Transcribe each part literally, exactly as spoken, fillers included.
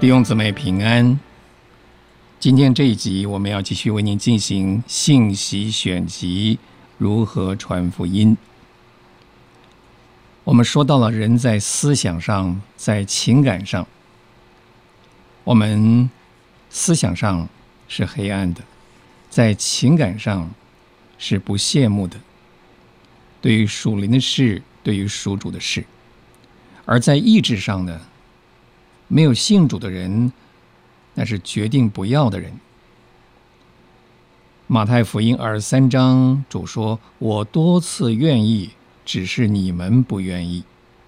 弟兄姊妹平安。今天这一集我们要继续为您进行信息选集，如何传福音。我们说到了人在思想上，在情感上，我们思想上是黑暗的，在情感上是不羡慕的，对于属灵的事，对于属主的事。而在意志上呢，没有信主的人，那是决定不要的人。马太福音二十三章，主说：“我多次愿意，只是你们不愿意。”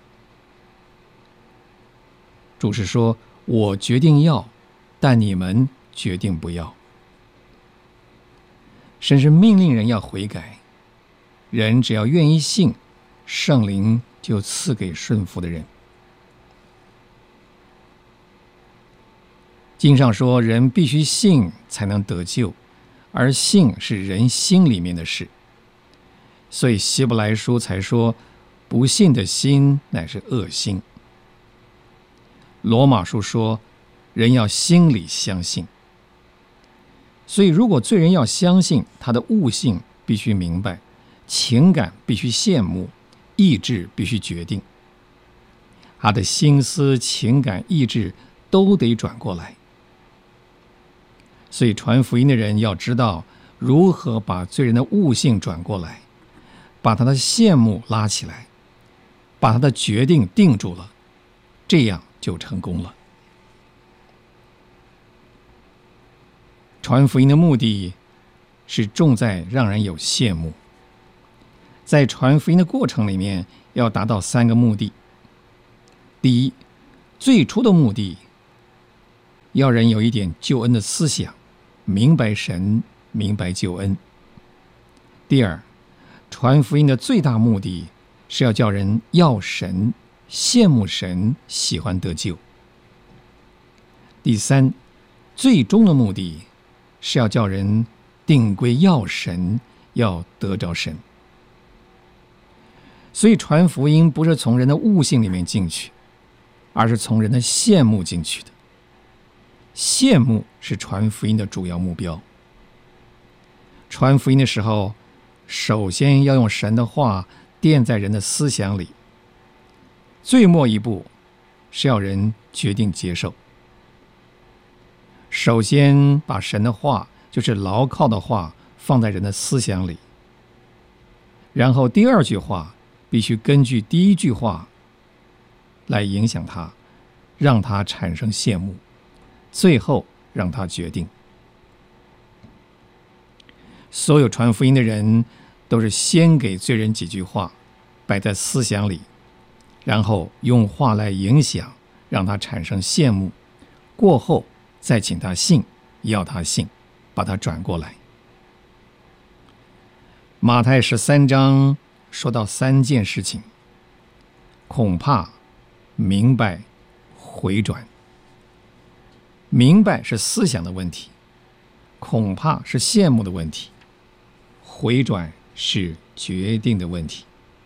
主是说：“我决定要，但你们决定不要。”神是命令人要悔改，人只要愿意信，圣灵就赐给顺服的人。经上说，人必须信才能得救，而信是人心里面的事。所以希伯来书才说，不信的心乃是恶心。罗马书说，人要心里相信。所以如果罪人要相信，他的悟性必须明白，情感必须羡慕，意志必须决定，他的心思、情感、意志都得转过来。所以传福音的人要知道如何把罪人的悟性转过来，把他的羡慕拉起来，把他的决定定住了，这样就成功了。传福音的目的是重在让人有羡慕，在传福音的过程里面要达到三个目的。第一，最初的目的要人有一点救恩的思想，明白神，明白救恩。第二，传福音的最大目的是要叫人要神，羡慕神，喜欢得救。第三，最终的目的是要叫人定规要神，要得着神。所以传福音不是从人的悟性里面进去，而是从人的羡慕进去的。羡慕是传福音的主要目标。传福音的时候，首先要用神的话垫在人的思想里，最末一步是要人决定接受。首先把神的话，就是牢靠的话，放在人的思想里，然后第二句话必须根据第一句话来影响他，让他产生羡慕，最后让他决定。所有传福音的人都是先给罪人几句话摆在思想里，然后用话来影响，让他产生羡慕，过后再请他信，要他信，把他转过来。马太十三章说到三件事情：恐怕、明白、回转。明白是思想的问题，恐怕是羡慕的问题，回转是决定的问题。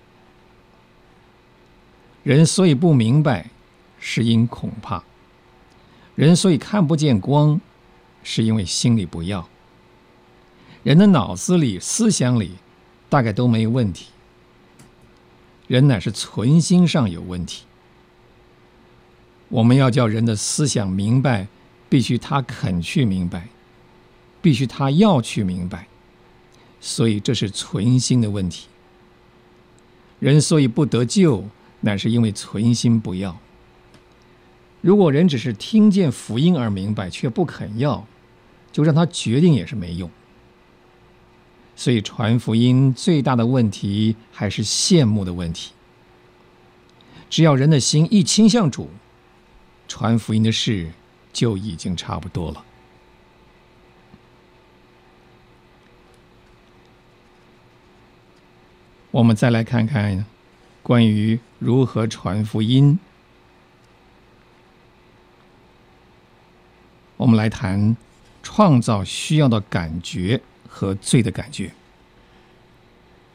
人所以不明白，是因恐怕；人所以看不见光，是因为心里不要。人的脑子里、思想里大概都没有问题，人乃是存心上有问题。我们要叫人的思想明白，必须他肯去明白，必须他要去明白，所以这是存心的问题。人所以不得救，乃是因为存心不要。如果人只是听见福音而明白，却不肯要，就让他决定也是没用。所以传福音最大的问题还是羡慕的问题。只要人的心一倾向主，传福音的事就已经差不多了。我们再来看看关于如何传福音。我们来谈创造需要的感觉和罪的感觉。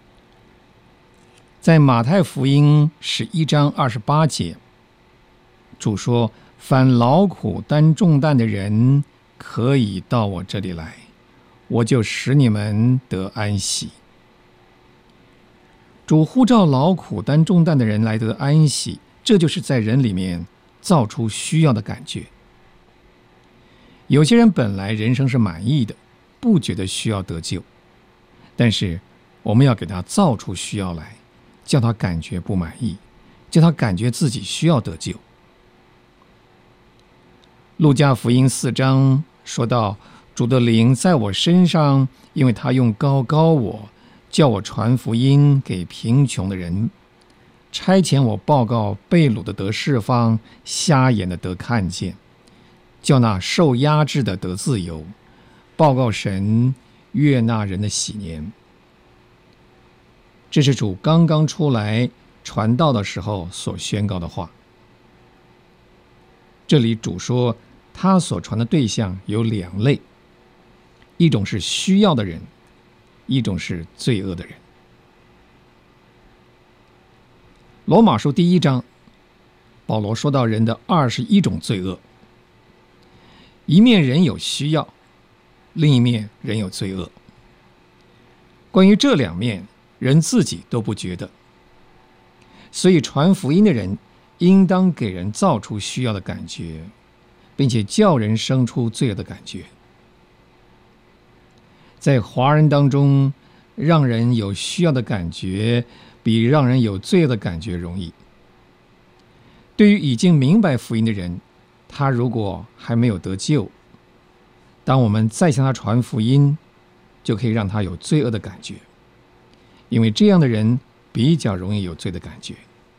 在马太福音十一章二十八节， 主说：凡劳苦担重担的人，可以到我这里来，我就使你们得安息。主呼召劳苦担重担的人来得安息，这就是在人里面造出需要的感觉。有些人本来人生是满意的，不觉得需要得救，但是我们要给他造出需要来，叫他感觉不满意，叫他感觉自己需要得救。路加福音四章说到，主的灵在我身上，因为他用膏膏我，叫我传福音给贫穷的人，差遣我报告被掳的得释放，瞎眼的得看见，叫那受压制的得自由，报告神悦纳人的喜年。这是主刚刚出来传道的时候所宣告的话。这里主说他所传的对象有两类，一种是需要的人，一种是罪恶的人。罗马书第一章，保罗说到人的二十一种罪恶，一面人有需要，另一面人有罪恶。关于这两面，人自己都不觉得，所以传福音的人应当给人造出需要的感觉，并且叫人生出罪恶的感觉。在华人当中，让人有需要的感觉比让人有罪恶的感觉容易。对于已经明白福音的人，他如果还没有得救，当我们再向他传福音，就可以让他有罪恶的感觉，因为这样的人比较容易有罪的感觉。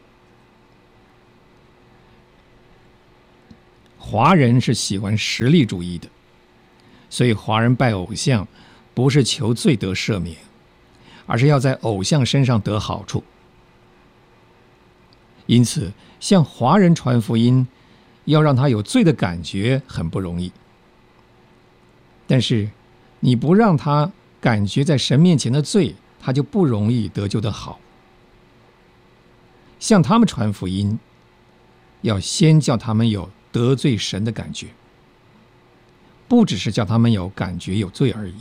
华人是喜欢实力主义的，所以华人拜偶像不是求罪得赦免，而是要在偶像身上得好处。因此向华人传福音，要让他有罪的感觉很不容易。但是你不让他感觉在神面前的罪，他就不容易得救的好。向他们传福音，要先叫他们有得罪神的感觉，不只是叫他们有感觉有罪而已。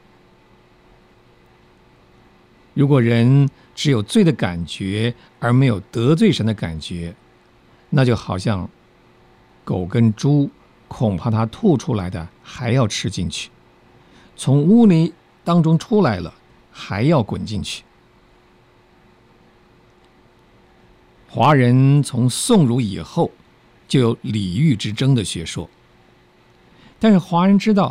如果人只有罪的感觉而没有得罪神的感觉，那就好像狗跟猪，恐怕它吐出来的还要吃进去，从污泥当中出来了还要滚进去。华人从宋儒以后就有礼欲之争的学说，但是华人知道，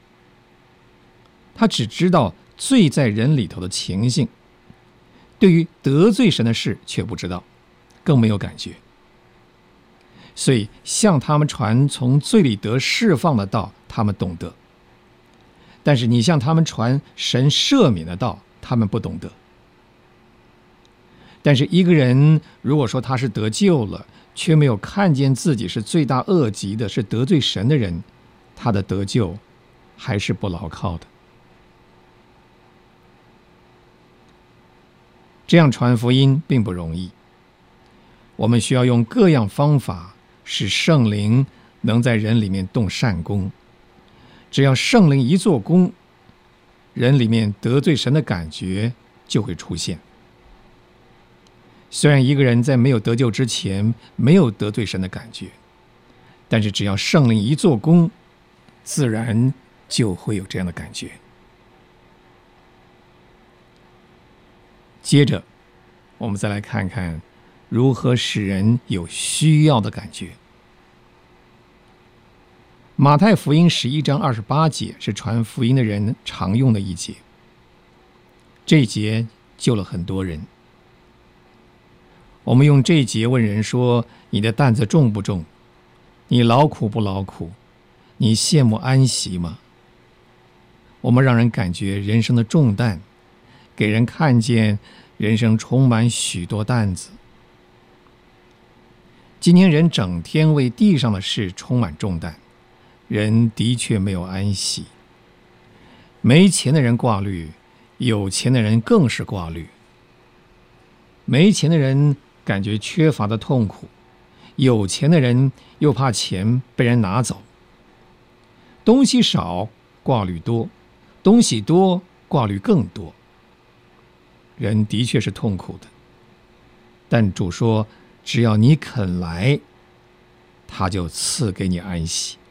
他只知道罪在人里头的情形，对于得罪神的事却不知道，更没有感觉。所以向他们传从罪里得释放的道，他们懂得，但是你向他们传神赦免的道，他们不懂得。但是一个人如果说他是得救了，却没有看见自己是罪大恶极的，是得罪神的人，他的得救还是不牢靠的。这样传福音并不容易，我们需要用各样方法，使圣灵能在人里面动善功。只要圣灵一做工，人里面得罪神的感觉就会出现。虽然一个人在没有得救之前没有得罪神的感觉，但是只要圣灵一做工，自然就会有这样的感觉。接着我们再来看看如何使人有需要的感觉。马太福音十一章二十八节是传福音的人常用的一节，这一节救了很多人。我们用这一节问人说，你的担子重不重？你劳苦不劳苦？你羡慕安息吗？我们让人感觉人生的重担，给人看见人生充满许多担子。今天人整天为地上的事充满重担，人的确没有安息。没钱的人挂虑，有钱的人更是挂虑。没钱的人感觉缺乏的痛苦， 有钱的人又怕钱被人拿走。东西少挂虑多，东西多挂虑更多。人的确是痛苦的，但主说，只要你肯来，他就赐给你安息。